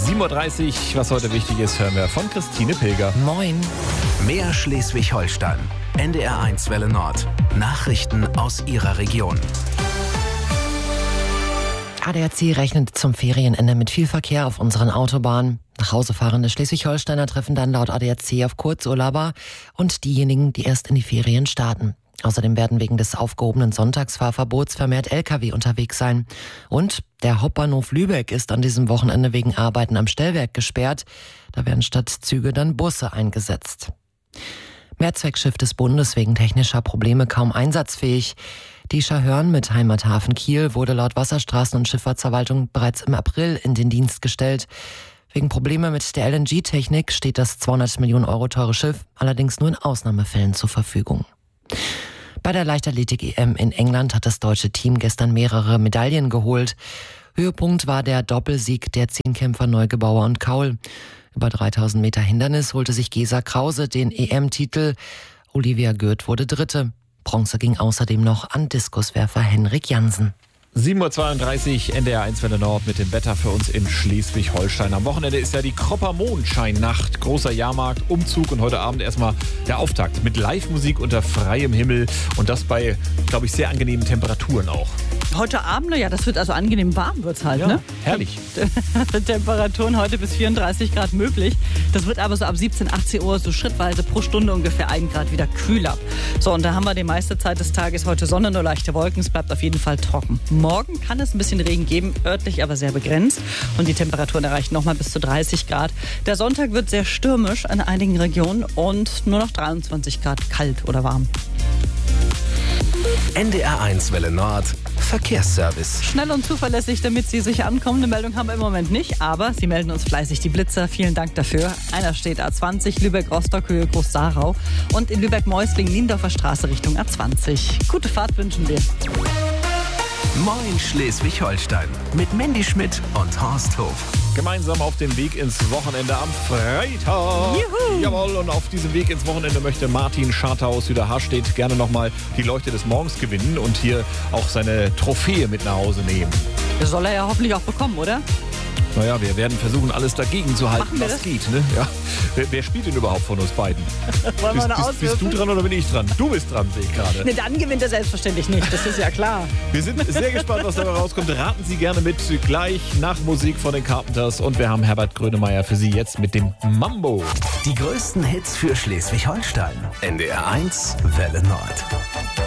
7.30 Uhr, was heute wichtig ist, hören wir von Christine Pilger. Moin. Mehr Schleswig-Holstein. NDR1 Welle Nord. Nachrichten aus Ihrer Region. ADAC rechnet zum Ferienende mit viel Verkehr auf unseren Autobahnen. Nach Hause fahrende Schleswig-Holsteiner treffen dann laut ADAC auf Kurzurlauber und diejenigen, die erst in die Ferien starten. Außerdem werden wegen des aufgehobenen Sonntagsfahrverbots vermehrt Lkw unterwegs sein. Und der Hauptbahnhof Lübeck ist an diesem Wochenende wegen Arbeiten am Stellwerk gesperrt. Da werden statt Züge dann Busse eingesetzt. Mehrzweckschiff des Bundes wegen technischer Probleme kaum einsatzfähig. Die Schahörn mit Heimathafen Kiel wurde laut Wasserstraßen- und Schifffahrtsverwaltung bereits im April in den Dienst gestellt. Wegen Probleme mit der LNG-Technik steht das 200 Millionen Euro teure Schiff allerdings nur in Ausnahmefällen zur Verfügung. Bei der Leichtathletik-EM in England hat das deutsche Team gestern mehrere Medaillen geholt. Höhepunkt war der Doppelsieg der Zehnkämpfer Neugebauer und Kaul. Über 3000 Meter Hindernis holte sich Gesa Krause den EM-Titel. Olivia Gürt wurde Dritte. Bronze ging außerdem noch an Diskuswerfer Henrik Jansen. 7.32 Uhr, NDR1 Welle Nord mit dem Wetter für uns in Schleswig-Holstein. Am Wochenende ist ja die Kropper Mondscheinnacht, großer Jahrmarkt, Umzug und heute Abend erstmal der Auftakt mit Live-Musik unter freiem Himmel und das bei, glaube ich, sehr angenehmen Temperaturen auch. Heute Abend, ja, das wird also angenehm warm, wird's halt, Ja, ne? herrlich. Temperaturen heute bis 34 Grad möglich. Das wird aber so ab 17, 18 Uhr so schrittweise pro Stunde ungefähr 1 Grad wieder kühler. So, und da haben wir die meiste Zeit des Tages heute Sonne, nur leichte Wolken. Es bleibt auf jeden Fall trocken. Morgen kann es ein bisschen Regen geben, örtlich aber sehr begrenzt. Und die Temperaturen erreichen nochmal bis zu 30 Grad. Der Sonntag wird sehr stürmisch in einigen Regionen und nur noch 23 Grad kalt oder warm. NDR1 Welle Nord. Verkehrsservice. Schnell und zuverlässig, damit Sie sicher ankommen. Eine Meldung haben wir im Moment nicht, aber Sie melden uns fleißig die Blitzer. Vielen Dank dafür. Einer steht A20, Lübeck-Rostock, Höhe Groß-Sarau und in Lübeck-Meusling, Niendorfer Straße Richtung A20. Gute Fahrt wünschen wir. Moin Schleswig-Holstein. Mit Mandy Schmidt und Horst Hof. Gemeinsam auf dem Weg ins Wochenende am Freitag. Juhu. Jawohl, und auf diesem Weg ins Wochenende möchte Martin Scharter aus Süderharstedt gerne nochmal die Leuchte des Morgens gewinnen und hier auch seine Trophäe mit nach Hause nehmen. Das soll er ja hoffentlich auch bekommen, oder? Naja, wir werden versuchen, alles dagegen zu halten, Machen wir was das? geht. Ne? Ja. Wer spielt denn überhaupt von uns beiden? Wollen wir eine Bist du dran oder bin ich dran? Du bist dran, sehe ich gerade. Ne, dann gewinnt er selbstverständlich nicht, das ist ja klar. Wir sind sehr gespannt, was dabei rauskommt. Raten Sie gerne mit, gleich nach Musik von den Carpenters. Und wir haben Herbert Grönemeyer für Sie jetzt mit dem Mambo. Die größten Hits für Schleswig-Holstein. NDR1 Welle Nord.